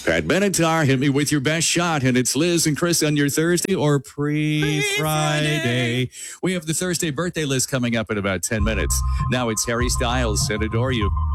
Pat Benatar, hit me with your best shot. And it's Liz and Chris on your Thursday or pre-Friday. We have the Thursday birthday list coming up in about 10 minutes. Now it's Harry Styles and Adore You.